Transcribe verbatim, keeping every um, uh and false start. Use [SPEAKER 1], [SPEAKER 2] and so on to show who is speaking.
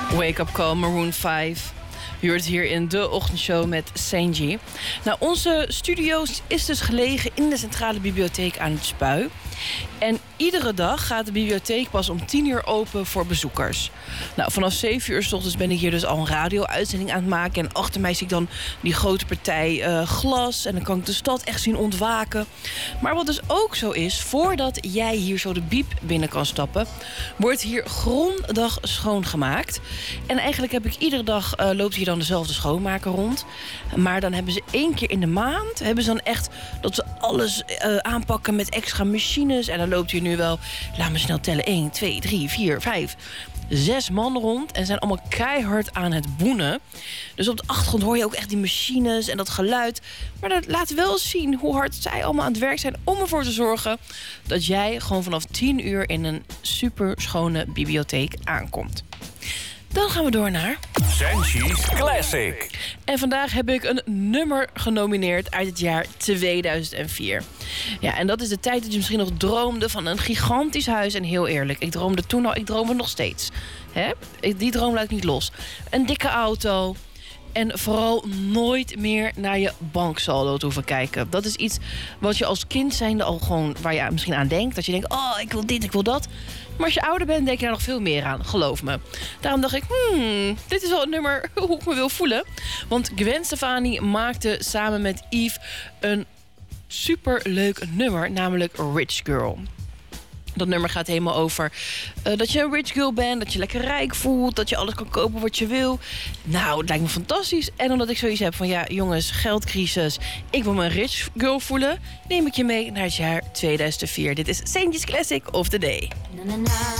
[SPEAKER 1] Wake Up Call, Maroon vijf. Je hoort hier in de ochtendshow met Sanji. Nou, onze studio is dus gelegen in de Centrale Bibliotheek aan het Spui. En iedere dag gaat de bibliotheek pas om tien uur open voor bezoekers. Nou, vanaf zeven uur 's ochtends ben ik hier dus al een radio-uitzending aan het maken. En achter mij zie ik dan die grote partij uh, glas. En dan kan ik de stad echt zien ontwaken. Maar wat dus ook zo is, voordat jij hier zo de biep binnen kan stappen, wordt hier grondig schoongemaakt. En eigenlijk heb ik iedere dag, uh, loopt hier dan dezelfde schoonmaker rond. Maar dan hebben ze één keer in de maand, hebben ze dan echt dat ze alles uh, aanpakken met extra machines. En dan loopt hier nu wel, laat me snel tellen, één, twee, drie, vier, vijf... zes man rond en zijn allemaal keihard aan het boenen. Dus op de achtergrond hoor je ook echt die machines en dat geluid. Maar dat laat wel zien hoe hard zij allemaal aan het werk zijn om ervoor te zorgen dat jij gewoon vanaf tien uur in een super schone bibliotheek aankomt. Dan gaan we door naar
[SPEAKER 2] Sanji's Classic.
[SPEAKER 1] En vandaag heb ik een nummer genomineerd uit het jaar tweeduizend vier. Ja, en dat is de tijd dat je misschien nog droomde van een gigantisch huis. En heel eerlijk, ik droomde toen al, ik droom het nog steeds. Hè? Die droom laat ik niet los. Een dikke auto. En vooral nooit meer naar je banksaldo te hoeven kijken. Dat is iets wat je als kind zijnde al gewoon, waar je misschien aan denkt. Dat je denkt, oh, ik wil dit, ik wil dat. Maar als je ouder bent, denk je daar nog veel meer aan, geloof me. Daarom dacht ik, hmm, dit is wel een nummer hoe ik me wil voelen. Want Gwen Stefani maakte samen met Yves een superleuk nummer, namelijk Rich Girl. Dat nummer gaat helemaal over uh, dat je een rich girl bent, dat je lekker rijk voelt, dat je alles kan kopen wat je wil. Nou, het lijkt me fantastisch. En omdat ik zoiets heb van, ja jongens, geldcrisis, ik wil me een rich girl voelen, neem ik je mee naar het jaar tweeduizend vier. Dit is Sanji's Classic of the Day. Na, na, na.